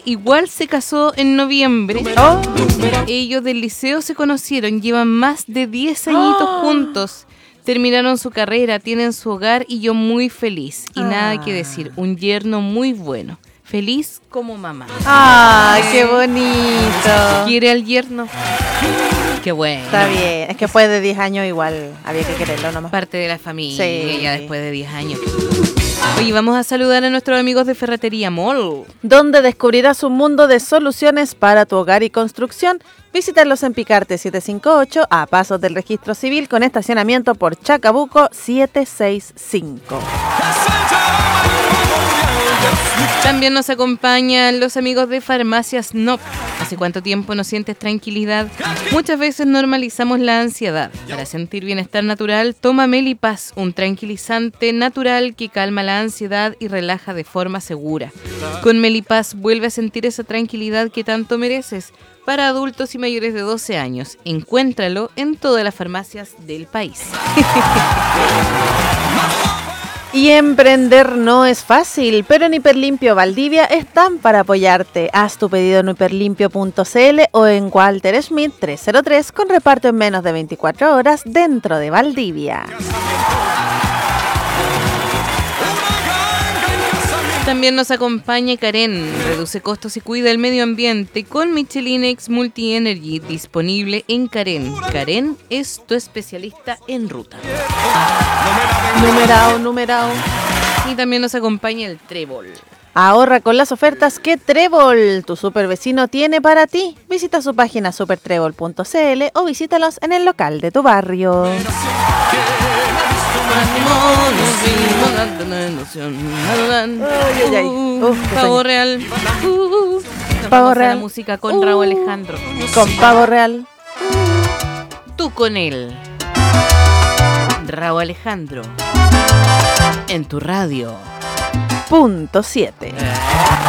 igual se casó en noviembre. Ellos del liceo se conocieron, llevan más de 10 añitos juntos. Terminaron su carrera, tienen su hogar y yo muy feliz. Y nada que decir, un yerno muy bueno. Feliz como mamá. ¡Ah, qué bonito! ¿Quiere al yerno? Qué bueno. Está bien, es que después de 10 años igual había que quererlo nomás. Parte de la familia, Sí. ya después de 10 años. Oye, vamos a saludar a nuestros amigos de Ferretería Mall. Donde descubrirás un mundo de soluciones para tu hogar y construcción. Visítalos en Picarte 758, a pasos del registro civil, con estacionamiento por Chacabuco 765. También nos acompañan los amigos de Farmacias NOP. ¿Hace cuánto tiempo no sientes tranquilidad? Muchas veces normalizamos la ansiedad. Para sentir bienestar natural, toma Melipaz, un tranquilizante natural que calma la ansiedad y relaja de forma segura. Con Melipaz vuelve a sentir esa tranquilidad que tanto mereces. Para adultos y mayores de 12 años. Encuéntralo en todas las farmacias del país. Y emprender no es fácil, pero en Hiperlimpio Valdivia están para apoyarte. Haz tu pedido en hiperlimpio.cl o en Walter Schmidt 303 con reparto en menos de 24 horas dentro de Valdivia. También nos acompaña Karen. Reduce costos y cuida el medio ambiente con Michelin X Multi Energy, disponible en Karen. Karen es tu especialista en ruta. Numerao. Y también nos acompaña el Trébol. Ahorra con las ofertas que Trébol, tu super vecino, tiene para ti. Visita su página supertrébol.cl o visítalos en el local de tu barrio. Pavo real. Pavo real. real. La música con Raúl Alejandro. Con pavo real. Tú con él. Raúl Alejandro. En tu radio. .7